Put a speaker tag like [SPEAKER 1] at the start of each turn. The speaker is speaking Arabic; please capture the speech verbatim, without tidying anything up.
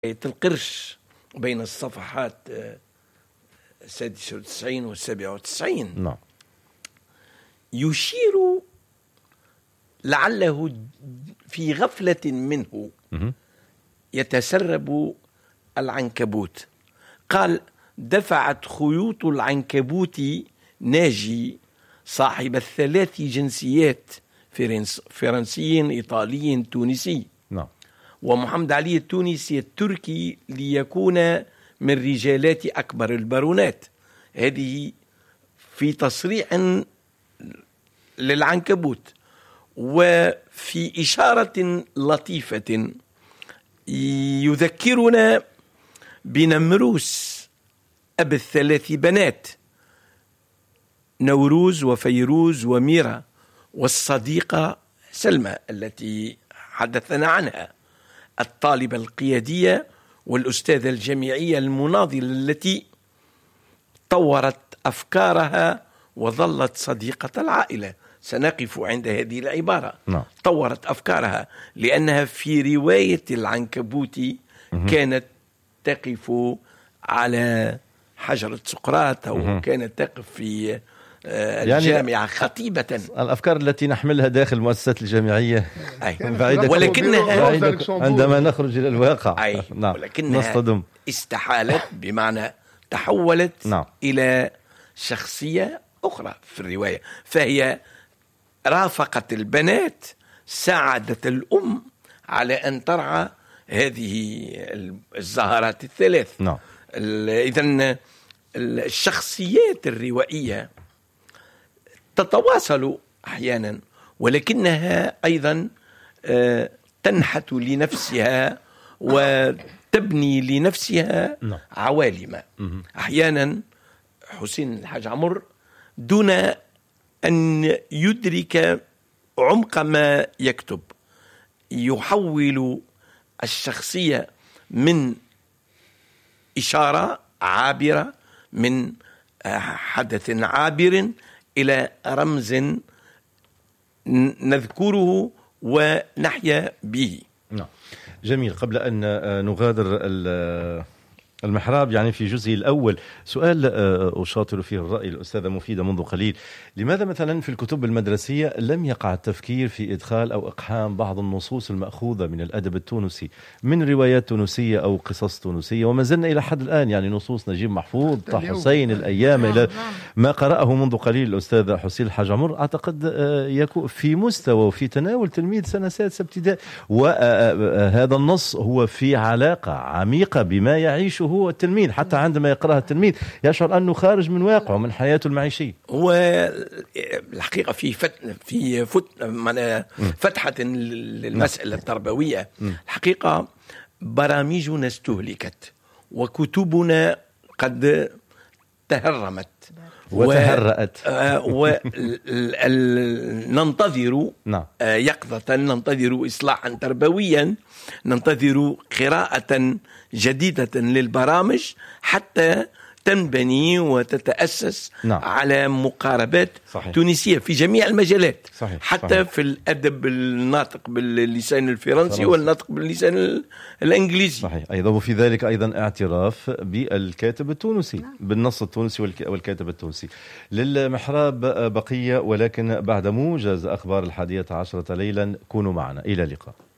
[SPEAKER 1] القرش بين الصفحات السادسة والتسعين والسابعة والتسعين
[SPEAKER 2] نعم.
[SPEAKER 1] يشير لعله في غفلة منه يتسرب العنكبوت. قال: دفعت خيوط العنكبوت ناجي صاحب الثلاث جنسيات، فرنسي إيطالي تونسي،
[SPEAKER 2] نعم.
[SPEAKER 1] ومحمد علي التونسي التركي ليكون من رجالات أكبر البارونات. هذه في تصريح للعنكبوت. وفي إشارة لطيفة يذكرنا بنمروس أب الثلاث بنات، نوروز وفيروز وميرا، والصديقة سلمى التي حدثنا عنها، الطالبة القيادية والأستاذة الجامعية المناضلة التي طورت أفكارها وظلت صديقة العائلة. سنقف عند هذه العبارة.
[SPEAKER 2] نعم.
[SPEAKER 1] طورت أفكارها لأنها في رواية العنكبوت كانت تقف على حجرة سقراط، أو
[SPEAKER 2] مه.
[SPEAKER 1] كانت تقف في الجامعة يعني خطيبة.
[SPEAKER 2] الأفكار التي نحملها داخل المؤسسات الجامعية بعيدة،
[SPEAKER 1] ولكنها
[SPEAKER 2] عندما نخرج إلى الواقع
[SPEAKER 1] أي.
[SPEAKER 2] نعم.
[SPEAKER 1] ولكنها
[SPEAKER 2] نصطدم.
[SPEAKER 1] استحالت، بمعنى تحولت
[SPEAKER 2] نعم.
[SPEAKER 1] إلى شخصية أخرى في الرواية. فهي رافقت البنات، ساعدت الأم على أن ترعى هذه الزهرات الثلاث.
[SPEAKER 2] نعم.
[SPEAKER 1] إذن الشخصيات الروائية تتواصل أحيانا، ولكنها أيضا تنحت لنفسها وتبني لنفسها عوالم. أحيانا حسين الحاج عمر دون أن يدرك عمق ما يكتب يحول الشخصية من إشارة عابرة، من حدث عابر، إلى رمز نذكره ونحيا به.
[SPEAKER 2] نعم. جميل. قبل أن نغادر المحراب يعني في جزء الأول، سؤال أشاطر فيه الرأي الأستاذة مفيدة منذ قليل: لماذا مثلا في الكتب المدرسية لم يقع التفكير في إدخال أو إقحام بعض النصوص المأخوذة من الأدب التونسي من روايات تونسية أو قصص تونسية، وما زلنا إلى حد الآن يعني نصوص نجيب محفوظ، طه حسين، الأيام، إلى ما قرأه منذ قليل الأستاذ حسين الحاج عمر، أعتقد يكون في مستوى وفي تناول تلميذ سنة سادسة ابتدائي، وهذا النص هو في علاقة عميقة بما يعيشه هو التلميذ، حتى عندما يقرأها التلميذ يشعر أنه خارج من واقعه من حياته المعيشية.
[SPEAKER 1] والحقيقة في فت في فت فتحة للمسألة التربوية. الحقيقة برامجنا استهلكت وكتبنا قد تهرمت
[SPEAKER 2] وتهرأت
[SPEAKER 1] وننتظر يقظة، ننتظر إصلاحا تربويا، ننتظر قراءة جديدة للبرامج حتى تنبني وتتأسس
[SPEAKER 2] نعم.
[SPEAKER 1] على مقاربات
[SPEAKER 2] صحيح.
[SPEAKER 1] تونسية في جميع المجالات.
[SPEAKER 2] صحيح.
[SPEAKER 1] حتى
[SPEAKER 2] صحيح.
[SPEAKER 1] في الأدب الناطق باللسان الفرنسي فرنسي. والناطق باللسان الإنجليزي.
[SPEAKER 2] صحيح. أيضا وفي ذلك أيضا اعتراف بالكاتب التونسي، بالنص التونسي والكاتب التونسي. للمحراب بقية، ولكن بعد موجز أخبار الحادية عشرة ليلا كونوا معنا. إلى اللقاء.